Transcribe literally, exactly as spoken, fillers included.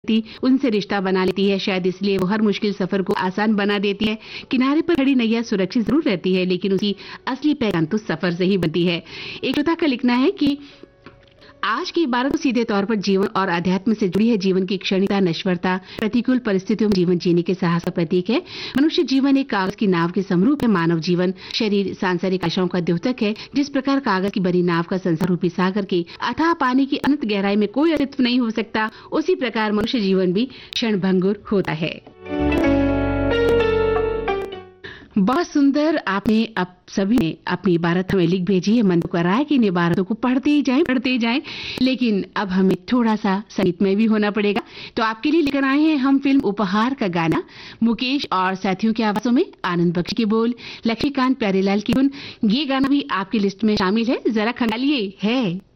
व्यक्ति उनसे रिश्ता बना लेती है। शायद इसलिए वो हर मुश्किल सफर को आसान बना देती है। किनारे पर खड़ी नैया सुरक्षित जरूर रहती है, लेकिन उसकी असली पहचान तो सफर से ही बनती है। एक श्रोता का लिखना है कि आज की इबारत सीधे तौर पर जीवन और अध्यात्म से जुड़ी है। जीवन की क्षणिकता, नश्वरता, प्रतिकूल परिस्थितियों में जीवन जीने के साहस का प्रतीक है। मनुष्य जीवन एक कागज की नाव के समरूप है। मानव जीवन शरीर सांसारिक आशाओं का द्योतक है। जिस प्रकार कागज की बनी नाव का संसार रूपी सागर की अथाह पानी की अनंत गहराई में कोई अस्तित्व नहीं हो सकता, उसी प्रकार मनुष्य जीवन भी क्षणभंगुर होता है। बहुत सुंदर आपने अब सभी ने अपनी इबारत हमें लिख भेजी है। मन कर रहा है कि इन इबारतों को पढ़ते ही जाएं पढ़ते ही जाएं, लेकिन अब हमें थोड़ा सा संगीतमय भी होना पड़ेगा। तो आपके लिए लेकर आए हैं हम फिल्म उपहार का गाना, मुकेश और साथियों की आवाजों में, आनंद बख्शी के बोल, लक्ष्मीकांत प्यारेलाल की धुन। ये गाना भी आपकी लिस्ट में शामिल है, जरा खंगालिए। है